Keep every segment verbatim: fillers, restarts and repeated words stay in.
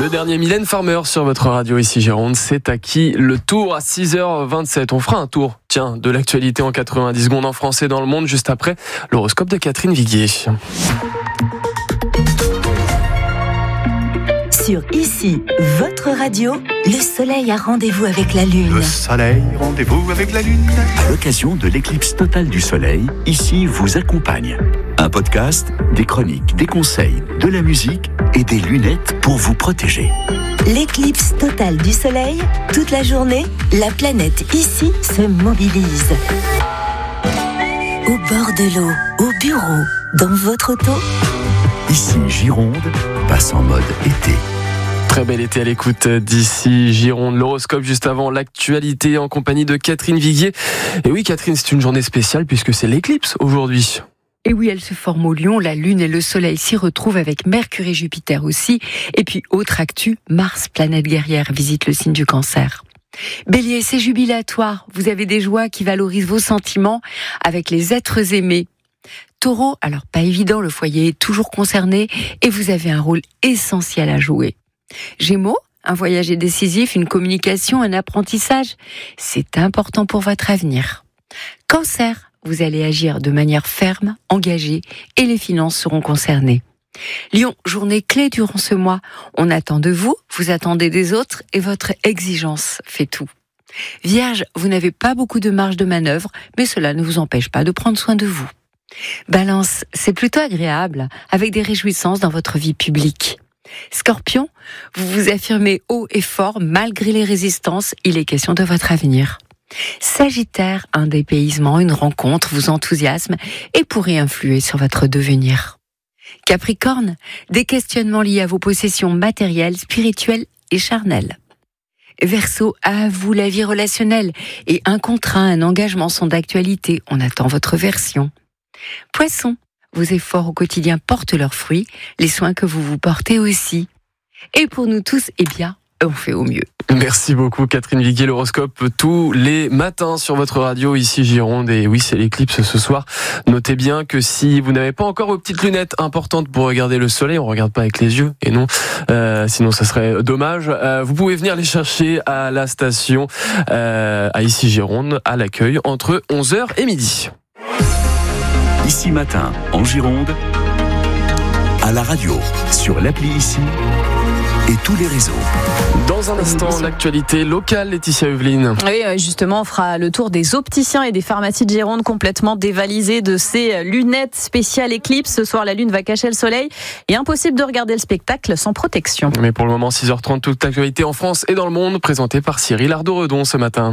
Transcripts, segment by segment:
Le dernier Mylène Farmer sur votre radio ici Gironde, c'est à qui le tour à six heures vingt-sept. On fera un tour, tiens, de l'actualité en quatre-vingt-dix secondes en français dans le monde, juste après l'horoscope de Catherine Viguier. Sur Ici, votre radio, le soleil a rendez-vous avec la lune. Le soleil, rendez-vous avec la lune. À l'occasion de l'éclipse totale du soleil, Ici vous accompagne. Un podcast, des chroniques, des conseils, de la musique et des lunettes pour vous protéger. L'éclipse totale du soleil, toute la journée, la planète Ici se mobilise. Au bord de l'eau, au bureau, dans votre auto. Ici Gironde passe en mode été. Très bel été à l'écoute d'ici Gironde. L'horoscope juste avant l'actualité en compagnie de Catherine Viguier. Et oui Catherine, c'est une journée spéciale puisque c'est l'éclipse aujourd'hui. Et oui, elle se forme au Lion, la Lune et le Soleil s'y retrouvent avec Mercure et Jupiter aussi. Et puis, autre actu, Mars, planète guerrière, visite le signe du Cancer. Bélier, c'est jubilatoire. Vous avez des joies qui valorisent vos sentiments avec les êtres aimés. Taureau, alors pas évident, le foyer est toujours concerné et vous avez un rôle essentiel à jouer. Gémeaux, un voyage est décisif, une communication, un apprentissage. C'est important pour votre avenir. Cancer, vous allez agir de manière ferme, engagée et les finances seront concernées. Lion, journée clé durant ce mois. On attend de vous, vous attendez des autres et votre exigence fait tout. Vierge, vous n'avez pas beaucoup de marge de manœuvre, mais cela ne vous empêche pas de prendre soin de vous. Balance, c'est plutôt agréable, avec des réjouissances dans votre vie publique. Scorpion, vous vous affirmez haut et fort malgré les résistances, il est question de votre avenir. Sagittaire, un dépaysement, une rencontre vous enthousiasme et pourrait influer sur votre devenir. Capricorne, des questionnements liés à vos possessions matérielles, spirituelles et charnelles. Verseau, à vous la vie relationnelle et un contrat, un engagement sont d'actualité, on attend votre version. Poisson, vos efforts au quotidien portent leurs fruits, les soins que vous vous portez aussi. Et pour nous tous, eh bien, on fait au mieux. Merci beaucoup Catherine Viguier, l'horoscope tous les matins sur votre radio ici Gironde. Et oui, c'est l'éclipse ce soir. Notez bien que si vous n'avez pas encore vos petites lunettes importantes pour regarder le soleil, on ne regarde pas avec les yeux et non, euh, sinon ça serait dommage. Euh, vous pouvez venir les chercher à la station euh, à ici Gironde, à l'accueil, entre onze heures et midi. Ici matin, en Gironde, à la radio, sur l'appli Ici et tous les réseaux. Dans un instant, l'actualité locale, Laetitia Eveline. Oui, justement, on fera le tour des opticiens et des pharmacies de Gironde complètement dévalisées de ces lunettes spéciales Eclipse. Ce soir, la lune va cacher le soleil et impossible de regarder le spectacle sans protection. Mais pour le moment, six heures trente, toute l'actualité en France et dans le monde, présentée par Cyril Ardo-Redon ce matin.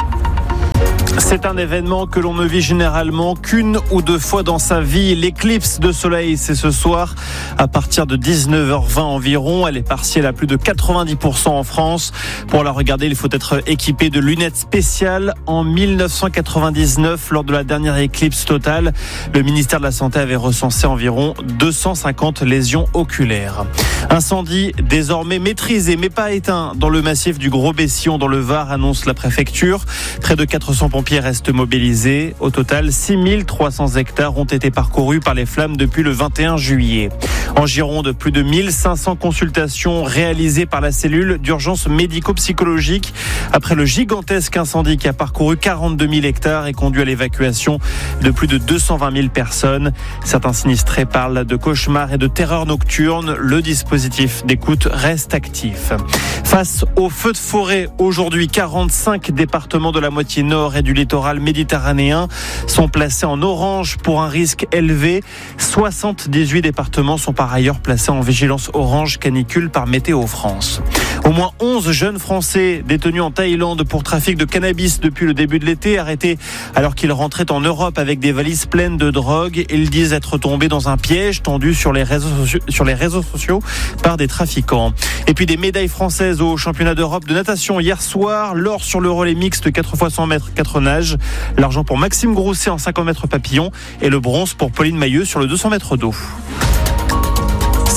C'est un événement que l'on ne vit généralement qu'une ou deux fois dans sa vie. L'éclipse de soleil, c'est ce soir à partir de dix-neuf heures vingt environ. Elle est partielle à plus de quatre-vingt-dix pour cent en France. Pour la regarder, il faut être équipé de lunettes spéciales. En dix-neuf cent quatre-vingt-dix-neuf, lors de la dernière éclipse totale, le ministère de la Santé avait recensé environ deux cent cinquante lésions oculaires. Incendie désormais maîtrisé, mais pas éteint dans le massif du Gros-Bessillon dans le Var, annonce la préfecture. Près de quatre cents pompiers restent mobilisés. Au total, six mille trois cents hectares ont été parcourus par les flammes depuis le vingt et un juillet. En Gironde, plus de mille cinq cents consultations réalisées par la cellule d'urgence médico-psychologique après le gigantesque incendie qui a parcouru quarante-deux mille hectares et conduit à l'évacuation de plus de deux cent vingt mille personnes. Certains sinistrés parlent de cauchemars et de terreur nocturne. Le dispositif d'écoute reste actif. Face aux feux de forêt, aujourd'hui, quarante-cinq départements de la moitié nord et du littoral méditerranéen sont placés en orange pour un risque élevé. soixante-dix-huit départements sont par ailleurs placés en vigilance orange canicule par Météo France. Au moins onze jeunes Français détenus en Thaïlande pour trafic de cannabis depuis le début de l'été, arrêtés alors qu'ils rentraient en Europe avec des valises pleines de drogue. Ils disent être tombés dans un piège tendu sur les réseaux sociaux, sur les réseaux sociaux par des trafiquants. Et puis des médailles françaises au championnat d'Europe de natation hier soir. L'or sur le relais mixte quatre fois cent mètres, quatre nages. L'argent pour Maxime Grousset en cinquante mètres papillon et le bronze pour Pauline Mailleux sur le deux cents mètres d'eau.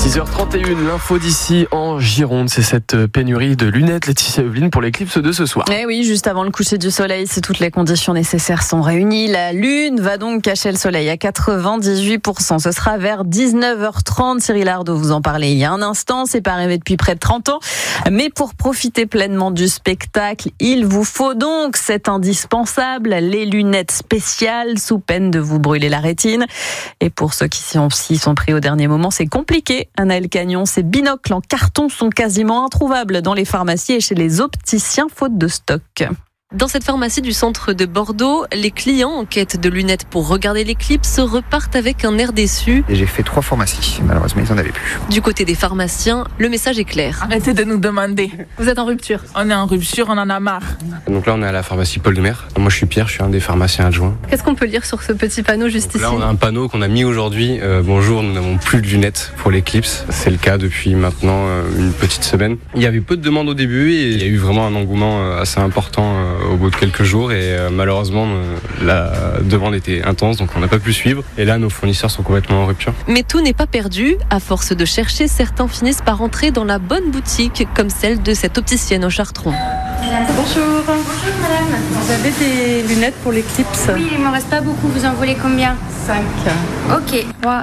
six heures trente et une, l'info d'ici en Gironde, c'est cette pénurie de lunettes, Laetitia Evelyne, pour l'éclipse de ce soir. Eh oui, juste avant le coucher du soleil, si toutes les conditions nécessaires sont réunies, la lune va donc cacher le soleil à quatre-vingt-dix-huit pour cent. Ce sera vers dix-neuf heures trente. Cyril Ardo vous en parlait il y a un instant, c'est pas arrivé depuis près de trente ans. Mais pour profiter pleinement du spectacle, il vous faut donc, c'est indispensable, les lunettes spéciales sous peine de vous brûler la rétine. Et pour ceux qui s'y sont pris au dernier moment, c'est compliqué. Anaël Cagnon, ces binocles en carton sont quasiment introuvables dans les pharmacies et chez les opticiens faute de stock. Dans cette pharmacie du centre de Bordeaux, les clients en quête de lunettes pour regarder l'éclipse repartent avec un air déçu. Et j'ai fait trois pharmacies, malheureusement ils n'en avaient plus. Du côté des pharmaciens, le message est clair. Arrêtez de nous demander. Vous êtes en rupture. On est en rupture, on en a marre. Donc là on est à la pharmacie Paul de Mer. Moi je suis Pierre, je suis un des pharmaciens adjoints. Qu'est-ce qu'on peut lire sur ce petit panneau juste Donc ici ? Là on a un panneau qu'on a mis aujourd'hui. Euh, bonjour, nous n'avons plus de lunettes pour l'éclipse. C'est le cas depuis maintenant euh, une petite semaine. Il y avait peu de demandes au début et il y a eu vraiment un engouement euh, assez important euh, au bout de quelques jours. Et euh, malheureusement euh, la demande était intense, donc on n'a pas pu suivre. Et là nos fournisseurs sont complètement en rupture. Mais tout n'est pas perdu. À force de chercher, certains finissent par entrer dans la bonne boutique, comme celle de cette opticienne au Chartron. Bonjour. Bonjour madame. Vous avez des lunettes pour l'éclipse ? Oui, il m'en reste pas beaucoup. Vous en voulez combien ? cinq. Ok. trois,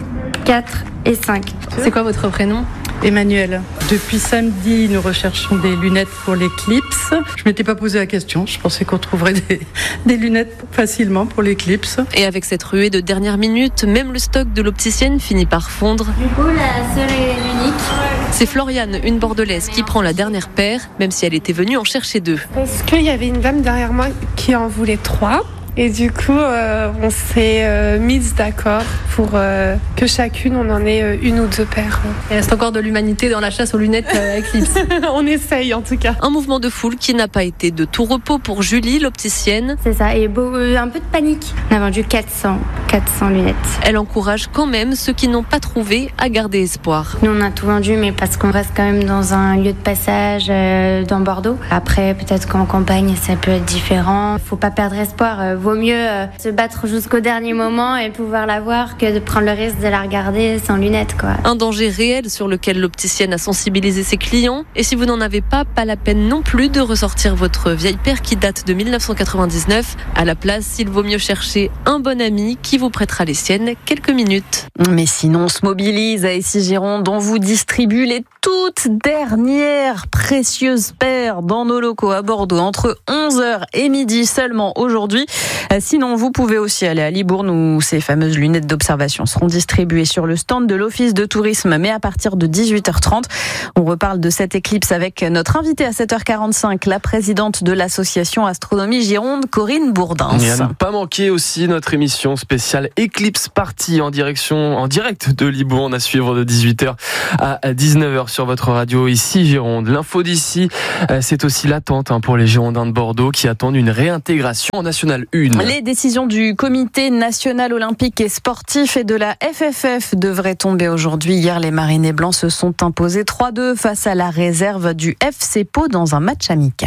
quatre et cinq. C'est quoi votre prénom ? Emmanuel. Depuis samedi, nous recherchons des lunettes pour l'éclipse. Je m'étais pas posé la question. Je pensais qu'on trouverait des, des lunettes facilement pour l'éclipse. Et avec cette ruée de dernière minute, même le stock de l'opticienne finit par fondre. Du coup, la seule et l'unique. C'est Floriane, une bordelaise, qui prend la dernière paire, même si elle était venue en chercher deux. Parce qu'il y avait une dame derrière moi qui en voulait trois. Et du coup, euh, on s'est euh, mises d'accord pour euh, que chacune, on en ait euh, une ou deux paires. Il reste encore de l'humanité dans la chasse aux lunettes euh, Eclipse. On essaye en tout cas. Un mouvement de foule qui n'a pas été de tout repos pour Julie, l'opticienne. C'est ça, et beau, euh, un peu de panique. On a vendu quatre cents, quatre cents lunettes. Elle encourage quand même ceux qui n'ont pas trouvé à garder espoir. Nous, on a tout vendu, mais parce qu'on reste quand même dans un lieu de passage euh, dans Bordeaux. Après, peut-être qu'en campagne, ça peut être différent. Faut pas perdre espoir. Euh, Vaut mieux euh, se battre jusqu'au dernier moment et pouvoir la voir que de prendre le risque de la regarder sans lunettes, quoi. Un danger réel sur lequel l'opticienne a sensibilisé ses clients. Et si vous n'en avez pas, pas la peine non plus de ressortir votre vieille paire qui date de dix-neuf cent quatre-vingt-dix-neuf. À la place, il vaut mieux chercher un bon ami qui vous prêtera les siennes quelques minutes. Mais sinon, on se mobilise à Issy-Gironde. On vous distribue les toutes dernières précieuses paires dans nos locaux à Bordeaux entre onze heures et midi seulement aujourd'hui. Sinon, vous pouvez aussi aller à Libourne où ces fameuses lunettes d'observation seront distribuées sur le stand de l'Office de tourisme, mais à partir de dix-huit heures trente. On reparle de cette éclipse avec notre invitée à sept heures quarante-cinq, la présidente de l'association Astronomie Gironde, Corinne Bourdin. Et à ne pas manquer aussi notre émission spéciale Eclipse Party en direction, en direct de Libourne à suivre de dix-huit heures à dix-neuf heures sur votre radio ici Gironde. L'info d'ici, c'est aussi l'attente pour les Girondins de Bordeaux qui attendent une réintégration en National un. Les décisions du Comité national olympique et sportif et de la F F F devraient tomber aujourd'hui. Hier, les Marinés blancs se sont imposés trois deux face à la réserve du F C Pau dans un match amical.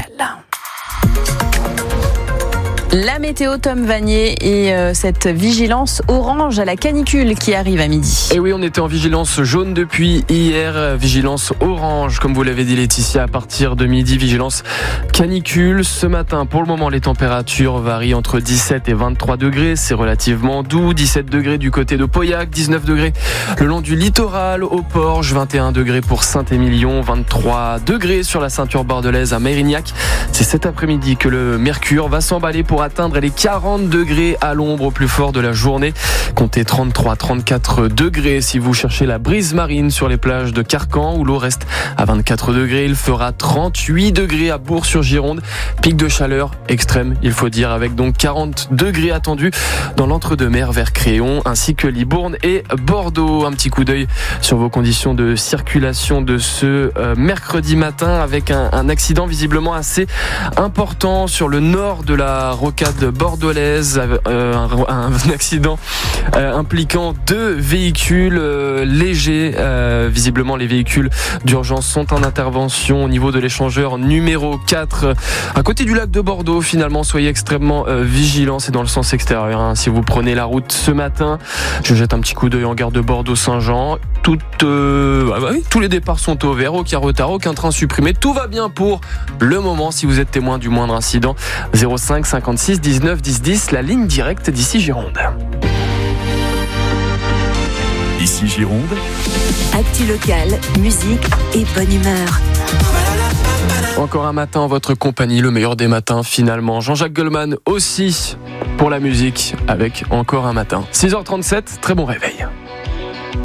La météo, Tom Vanier, et euh, cette vigilance orange à la canicule qui arrive à midi. Et oui, on était en vigilance jaune depuis hier, vigilance orange, comme vous l'avez dit Laetitia, à partir de midi, vigilance canicule. Ce matin, pour le moment, les températures varient entre dix-sept et vingt-trois degrés, c'est relativement doux. dix-sept degrés du côté de Pauillac, dix-neuf degrés le long du littoral, au Porge, vingt et un degrés pour Saint-Émilion, vingt-trois degrés sur la ceinture bordelaise à Mérignac. C'est cet après-midi que le mercure va s'emballer pour atteindre les quarante degrés à l'ombre au plus fort de la journée. Comptez trente-trois à trente-quatre degrés si vous cherchez la brise marine sur les plages de Carcan où l'eau reste à vingt-quatre degrés. Il fera trente-huit degrés à Bourg-sur-Gironde. Pic de chaleur extrême, il faut dire, avec donc quarante degrés attendus dans l'entre-deux-mer vers Créon ainsi que Libourne et Bordeaux. Un petit coup d'œil sur vos conditions de circulation de ce euh, mercredi matin avec un, un accident visiblement assez important sur le nord de la route rocade bordelaise, euh, un, un accident euh, impliquant deux véhicules euh, légers. Euh, visiblement, les véhicules d'urgence sont en intervention au niveau de l'échangeur numéro quatre, à côté du lac de Bordeaux. Finalement, soyez extrêmement euh, vigilants, c'est dans le sens extérieur. Hein. Si vous prenez la route ce matin, je jette un petit coup d'œil en gare de Bordeaux-Saint-Jean. Toutes, euh, ah bah oui, tous les départs sont au vert, aucun retard, aucun train supprimé. Tout va bien pour le moment. Si vous êtes témoin du moindre incident, zéro cinq cinquante-six dix-neuf dix dix, la ligne directe d'ici Gironde. Ici Gironde. Actu locale, musique et bonne humeur. Encore un matin en votre compagnie, le meilleur des matins finalement. Jean-Jacques Goldman aussi pour la musique avec Encore un matin. six heures trente-sept, très bon réveil.